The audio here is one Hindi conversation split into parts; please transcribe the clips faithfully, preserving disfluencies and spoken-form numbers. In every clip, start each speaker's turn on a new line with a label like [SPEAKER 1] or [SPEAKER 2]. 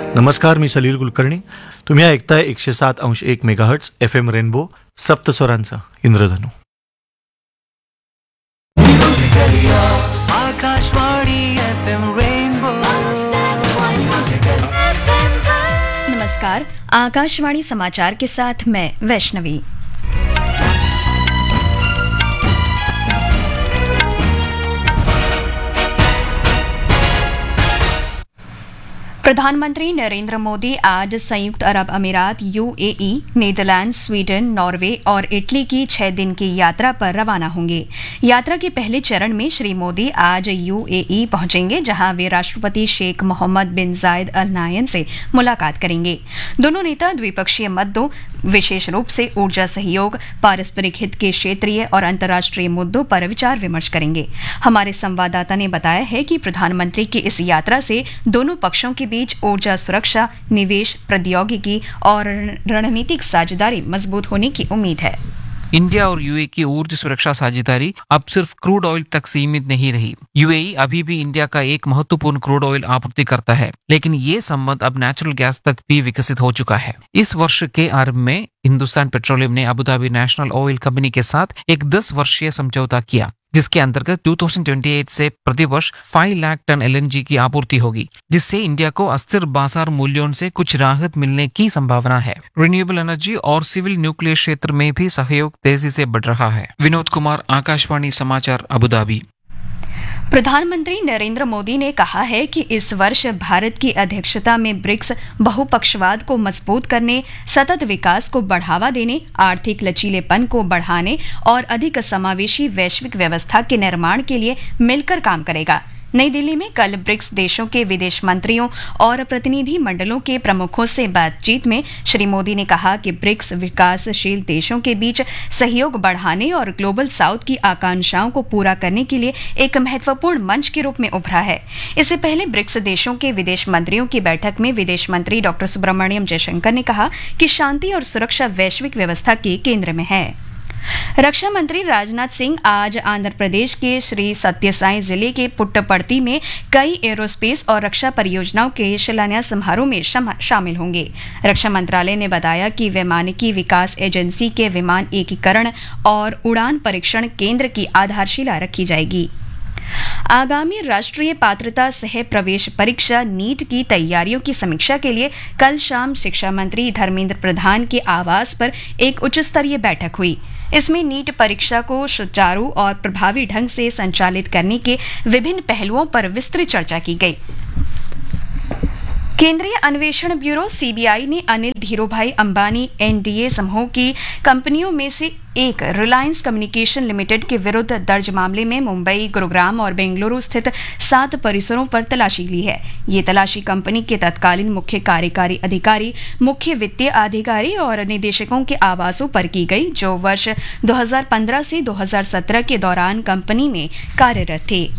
[SPEAKER 1] नमस्कार, मी सलील कुलकर्णी. तुम्ही ऐकताय एकशे सात अंश एक मेगाहर्ट्ज एफ एम रेनबो सप्तस्वरांचा इंद्रधनु.
[SPEAKER 2] Akashvani F M rainbow.
[SPEAKER 3] नमस्कार, आकाशवाणी समाचार के साथ मैं वैष्णवी. प्रधानमंत्री नरेंद्र मोदी आज संयुक्त अरब अमीरात, यूएई, नीदरलैंड, स्वीडन, नॉर्वे और इटली की छह दिन की यात्रा पर रवाना होंगे. यात्रा के पहले चरण में श्री मोदी आज यूएई पहुंचेंगे, जहां वे राष्ट्रपति शेख मोहम्मद बिन जायद अल नाहयान से मुलाकात करेंगे. दोनों नेता द्विपक्षीय मुद्दों, विशेष रूप से ऊर्जा सहयोग, पारस्परिक हित के क्षेत्रीय और अंतर्राष्ट्रीय मुद्दों पर विचार विमर्श करेंगे. हमारे संवाददाता ने बताया है कि प्रधानमंत्री की इस यात्रा से दोनों पक्षों के बीच ऊर्जा सुरक्षा, निवेश, प्रौद्योगिकी और रणनीतिक साझेदारी मजबूत होने की उम्मीद है.
[SPEAKER 4] इंडिया और यूएई की ऊर्जा सुरक्षा साझेदारी अब सिर्फ क्रूड ऑयल तक सीमित नहीं रही. यूएई अभी भी इंडिया का एक महत्वपूर्ण क्रूड ऑयल आपूर्ति करता है, लेकिन ये संबंध अब नेचुरल गैस तक भी विकसित हो चुका है. इस वर्ष के आरंभ में हिंदुस्तान पेट्रोलियम ने Abu Dhabi national oil company के साथ एक दस वर्षीय समझौता किया, जिसके अंतर्गत दो हज़ार अट्ठाईस से प्रतिवर्ष पाँच लाख टन एलएनजी की आपूर्ति होगी, जिससे इंडिया को अस्थिर बाजार मूल्यों से कुछ राहत मिलने की संभावना है. रिन्यूएबल एनर्जी और सिविल न्यूक्लियर क्षेत्र में भी सहयोग तेजी से बढ़ रहा है. विनोद कुमार, आकाशवाणी समाचार, अबू धाबी.
[SPEAKER 3] प्रधानमंत्री नरेंद्र मोदी ने कहा है कि इस वर्ष भारत की अध्यक्षता में ब्रिक्स बहुपक्षवाद को मजबूत करने, सतत विकास को बढ़ावा देने, आर्थिक लचीलेपन को बढ़ाने और अधिक समावेशी वैश्विक व्यवस्था के निर्माण के लिए मिलकर काम करेगा. नई दिल्ली में कल ब्रिक्स देशों के विदेश मंत्रियों और प्रतिनिधि मंडलों के प्रमुखों से बातचीत में श्री मोदी ने कहा कि ब्रिक्स विकासशील देशों के बीच सहयोग बढ़ाने और ग्लोबल साउथ की आकांक्षाओं को पूरा करने के लिए एक महत्वपूर्ण मंच के रूप में उभरा है. इससे पहले ब्रिक्स देशों के विदेश मंत्रियों की बैठक में विदेश मंत्री डॉक्टर सुब्रमण्यम जयशंकर ने कहा कि शांति और सुरक्षा वैश्विक व्यवस्था के केंद्र में है. रक्षा मंत्री राजनाथ सिंह आज आंध्र प्रदेश के श्री सत्यसाई जिले के पुट्टपर्ती में कई एरोस्पेस और रक्षा परियोजनाओं के शिलान्यास समारोह में शामिल होंगे. रक्षा मंत्रालय ने बताया कि वैमानिकी विकास एजेंसी के विमान एकीकरण और उड़ान परीक्षण केंद्र की आधारशिला रखी जाएगी. आगामी राष्ट्रीय पात्रता सह प्रवेश परीक्षा नीट की तैयारियों की समीक्षा के लिए कल शाम शिक्षा मंत्री धर्मेंद्र प्रधान के आवास पर एक उच्च स्तरीय बैठक हुई. इसमें नीट परीक्षा को सुचारू और प्रभावी ढंग से संचालित करने के विभिन्न पहलुओं पर विस्तृत चर्चा की गई. केंद्रीय अन्वेषण ब्यूरो सीबीआई ने अनिल धीरूभाई अंबानी एनडीए समूह की कंपनियों में से एक रिलायंस कम्युनिकेशन लिमिटेड के विरुद्ध दर्ज मामले में मुंबई, गुरुग्राम और बेंगलुरु स्थित सात परिसरों पर तलाशी ली है. ये तलाशी कंपनी के तत्कालीन मुख्य कार्यकारी अधिकारी, मुख्य वित्तीय अधिकारी और निदेशकों के आवासों पर की गई, जो वर्ष दो हज़ार पंद्रह से दो हज़ार सत्रह के दौरान कंपनी में कार्यरत थे.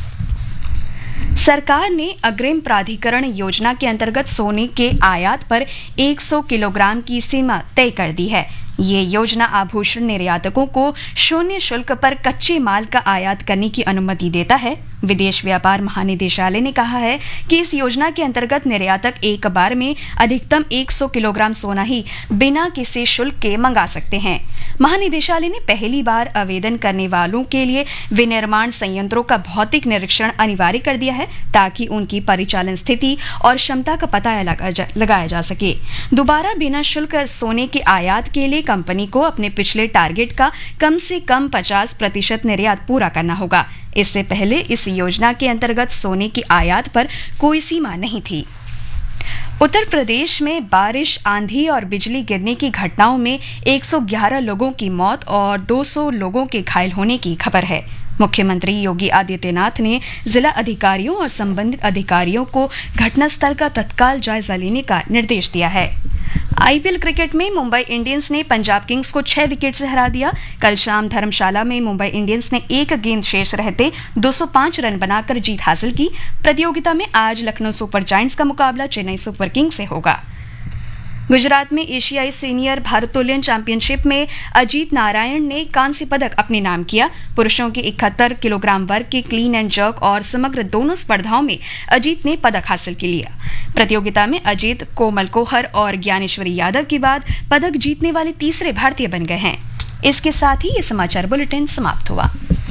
[SPEAKER 3] सरकार ने अग्रिम प्राधिकरण योजना के अंतर्गत सोने के आयात पर सौ किलोग्राम की सीमा तय कर दी है. ये योजना आभूषण निर्यातकों को शून्य शुल्क पर कच्चे माल का आयात करने की अनुमति देता है. विदेश व्यापार महानिदेशालय ने कहा है कि इस योजना के अंतर्गत निर्यातक एक बार में अधिकतम सौ किलोग्राम सोना ही बिना किसी शुल्क के मंगा सकते हैं. महानिदेशालय ने पहली बार आवेदन करने वालों के लिए विनिर्माण संयंत्रों का भौतिक निरीक्षण अनिवार्य कर दिया है, ताकि उनकी परिचालन स्थिति और क्षमता का पता लगाया जा सके. दोबारा बिना शुल्क सोने के आयात के लिए कंपनी को अपने पिछले टारगेट का कम से कम पचास प्रतिशत निर्यात पूरा करना होगा. इससे पहले इस योजना के अंतर्गत सोने की आयात पर कोई सीमा नहीं थी. उत्तर प्रदेश में बारिश, आंधी और बिजली गिरने की घटनाओं में एक सौ ग्यारह लोगों की मौत और दो सौ लोगों के घायल होने की खबर है. मुख्यमंत्री योगी आदित्यनाथ ने जिला अधिकारियों और संबंधित अधिकारियों को घटनास्थल का तत्काल जायजा लेने का निर्देश दिया है. आईपीएल क्रिकेट में मुंबई इंडियंस ने पंजाब किंग्स को छह विकेट से हरा दिया. कल शाम धर्मशाला में मुंबई इंडियंस ने एक गेंद शेष रहते दो सौ पाँच रन बनाकर जीत हासिल की. प्रतियोगिता में आज लखनऊ सुपर जायंट्स का मुकाबला चेन्नई सुपर किंग्स से होगा. गुजरात में एशियाई सीनियर भारोत्तोलन चैंपियनशिप में अजीत नारायण ने कांस्य पदक अपने नाम किया. पुरुषों के इकहत्तर किलोग्राम वर्ग के क्लीन एंड जर्क और समग्र दोनों स्पर्धाओं में अजीत ने पदक हासिल कर लिया. प्रतियोगिता में अजीत, कोमल कोहर और ज्ञानेश्वरी यादव के बाद पदक जीतने वाले तीसरे भारतीय बन गए हैं। इसके साथ ही ये समाचार बुलेटिन समाप्त हुआ।